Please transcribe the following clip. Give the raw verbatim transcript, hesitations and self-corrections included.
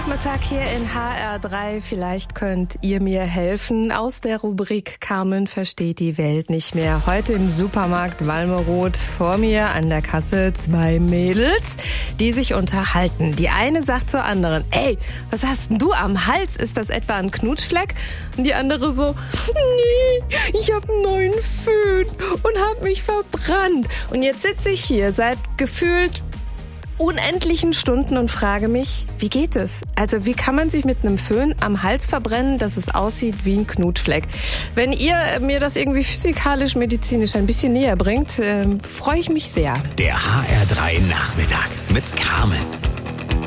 Nachmittag hier in H R drei. Vielleicht könnt ihr mir helfen. Aus der Rubrik Carmen versteht die Welt nicht mehr. Heute im Supermarkt Walmeroth. Vor mir an der Kasse zwei Mädels, die sich unterhalten. Die eine sagt zur anderen: Ey, was hast denn du am Hals? Ist das etwa ein Knutschfleck? Und die andere so: Nee, ich hab einen neuen Föhn und hab mich verbrannt. Und jetzt sitze ich hier seit gefühlt unendlichen Stunden und frage mich, wie geht es? Also wie kann man sich mit einem Föhn am Hals verbrennen, dass es aussieht wie ein Knutschfleck? Wenn ihr mir das irgendwie physikalisch, medizinisch ein bisschen näher bringt, äh, freue ich mich sehr. Der H R drei Nachmittag mit Carmen.